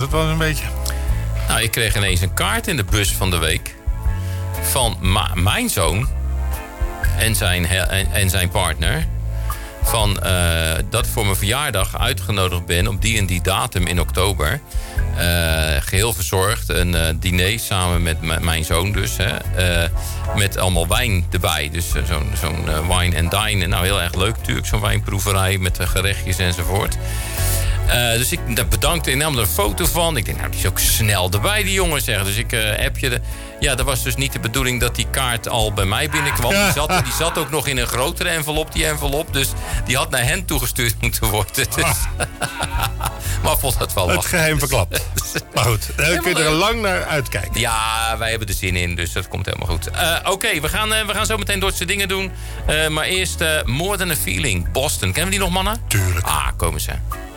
het wel een beetje? Nou, ik kreeg ineens een kaart in de bus van de week. Van mijn zoon. En zijn partner. Dat ik voor mijn verjaardag uitgenodigd ben op die en die datum in oktober. Geheel verzorgd. Een diner samen met mijn zoon dus. Met allemaal wijn erbij. Dus zo'n wine and dine. Nou, heel erg leuk natuurlijk. Zo'n wijnproeverij met gerechtjes enzovoort. Dus ik bedankte en nam er een foto van. Ik denk, nou, die is ook snel erbij, die jongen, zeg. Dus ik appje. Ja, dat was dus niet de bedoeling dat die kaart al bij mij binnenkwam. Die zat ook nog in een grotere envelop, die envelop. Dus die had naar hen toegestuurd moeten worden. Dus. Maar ik vond dat wel het geheim verklapt. Maar goed, dan kun je er lang naar uitkijken. Ja, wij hebben er zin in, dus dat komt helemaal goed. Oké, we gaan zo meteen Dordtse dingen doen. Maar eerst More Than a Feeling, Boston. Kennen we die nog, mannen? Tuurlijk. Komen ze.